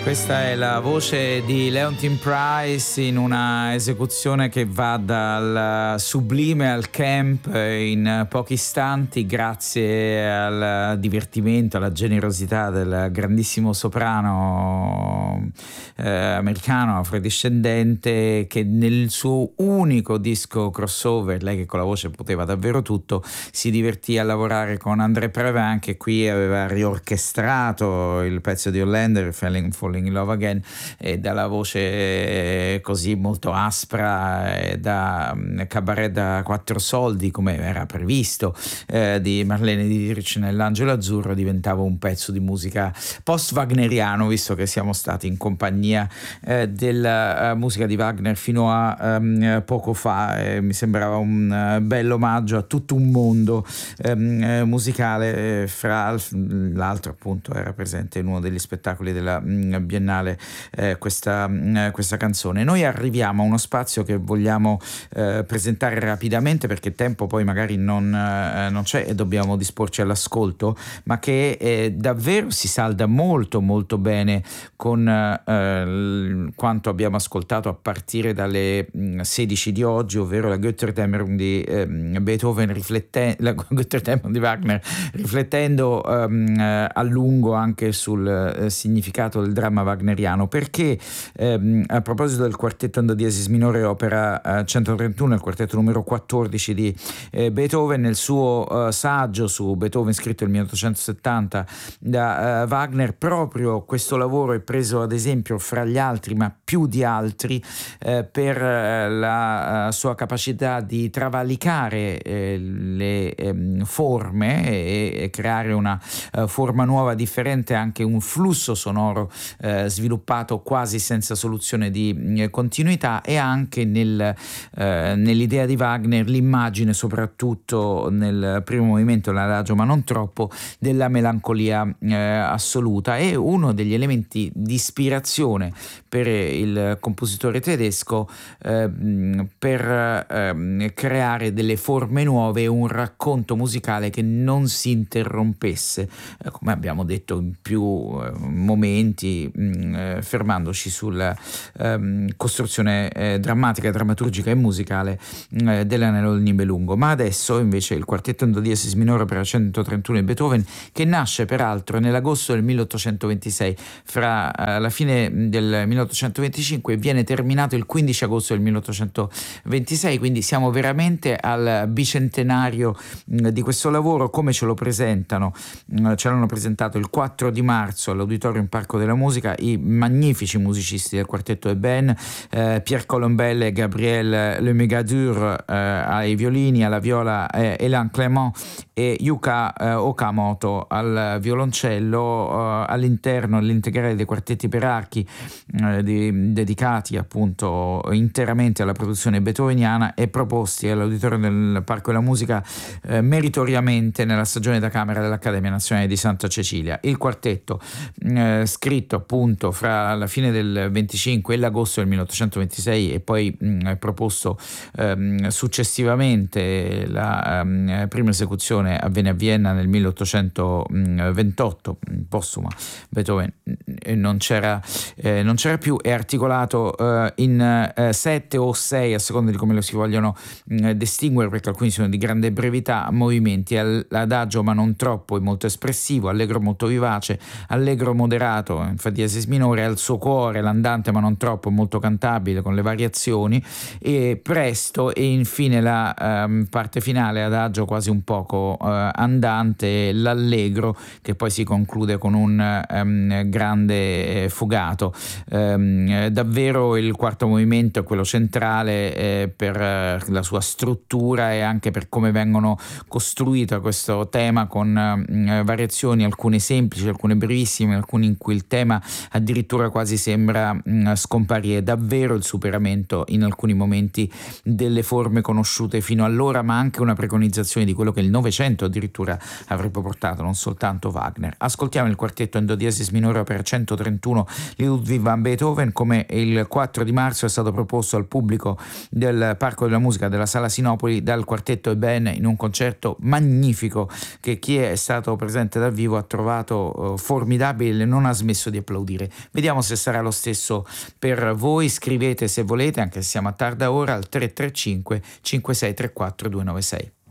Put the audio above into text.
Questa è la voce di Leontyne Price in una esecuzione che va dal sublime al camp in pochi istanti, grazie al divertimento, alla generosità del grandissimo soprano americano afrodiscendente, che nel suo unico disco crossover, lei che con la voce poteva davvero tutto, si divertì a lavorare con André Previn, che qui aveva riorchestrato il pezzo di Hollander, Falling in Love Again, e dalla voce così molto aspra da cabaret da 4 soldi, come era previsto, di Marlene Dietrich nell'Angelo Azzurro, diventava un pezzo di musica post-wagneriano, visto che siamo stati in compagnia della musica di Wagner fino a poco fa. Mi sembrava un bel omaggio a tutto un mondo musicale, fra l'altro appunto era presente in uno degli spettacoli della Biennale questa canzone. Noi arriviamo a uno spazio che vogliamo presentare rapidamente, perché tempo poi magari non c'è e dobbiamo disporci all'ascolto, ma che davvero si salda molto molto bene con quanto abbiamo ascoltato a partire dalle 16 di oggi, ovvero la Götterdämmerung di Beethoven, la Götterdämmerung di Wagner, riflettendo a lungo anche sul significato del dramma wagneriano, perché a proposito del quartetto in do diesis minore opera 131, il quartetto numero 14 di Beethoven, nel suo saggio su Beethoven scritto nel 1870 da Wagner, proprio questo lavoro è preso ad esempio fra gli altri, ma più di altri, per la sua capacità di travalicare le forme e creare una forma nuova, differente, anche un flusso sonoro sviluppato quasi senza soluzione di continuità, e anche nell'idea di Wagner l'immagine, soprattutto nel primo movimento, l'adagio ma non troppo, della melancolia assoluta. È uno degli elementi di ispirazione per il compositore tedesco per creare delle forme nuove e un racconto musicale che non si interrompesse, come abbiamo detto in più momenti, fermandoci sulla costruzione drammatica, drammaturgica e musicale dell'Anello del Nibelungo. Ma adesso invece il quartetto in do diesis minore per 131 di Beethoven, che nasce peraltro nell'agosto del 1826, fra la fine del 1825 e viene terminato il 15 agosto del 1826, quindi siamo veramente al bicentenario di questo lavoro. Come ce lo presentano? Ce l'hanno presentato il 4 di marzo all'Auditorium Parco della Musica i magnifici musicisti del quartetto Eben, Pierre Colombel e Gabriel Lemégadur ai violini, alla viola Elan Clément e Yuka Okamoto al violoncello, all'interno dell'integrale dei quartetti per archi dedicati appunto interamente alla produzione beethoveniana e proposti all'Auditorium del Parco della Musica meritoriamente nella stagione da camera dell'Accademia Nazionale di Santa Cecilia. Il quartetto scritto appunto fra la fine del 25 e l'agosto del 1826 e poi proposto successivamente. La prima esecuzione avvenne a Vienna nel 1828, postuma. Beethoven non c'era più, è articolato in 7 o 6 a seconda di come lo si vogliono distinguere, perché alcuni sono di grande brevità, movimenti all'adagio ma non troppo e molto espressivo, allegro molto vivace, allegro moderato in fa diesis minore, al suo cuore l'andante ma non troppo, molto cantabile con le variazioni, e presto, e infine la parte finale adagio quasi un poco andante, l'allegro che poi si conclude con un grande fugato. Davvero il quarto movimento è quello centrale per la sua struttura e anche per come vengono costruite questo tema, con variazioni, alcune semplici, alcune brevissime, alcune in cui il tema addirittura quasi sembra scomparire. Davvero il superamento in alcuni momenti delle forme conosciute fino allora, ma anche una preconizzazione di quello che il Novecento addirittura avrebbe portato, non soltanto Wagner. Ascoltiamo il quartetto in do diesis minore opera 131 di Ludwig van Beethoven, come il 4 di marzo è stato proposto al pubblico del Parco della Musica della Sala Sinopoli dal quartetto Eben in un concerto magnifico che chi è stato presente dal vivo ha trovato formidabile e non ha smesso di applaudire. applaudire. Vediamo se sarà lo stesso per voi. Scrivete se volete, anche se siamo a tarda ora, al 335 5634 296.